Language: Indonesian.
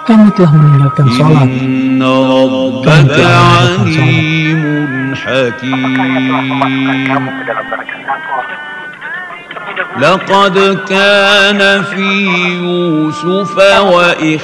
kami telah meninggalkan sholat. Inna rabbaka alimun hakim. Laqad kana fi Yusuf wa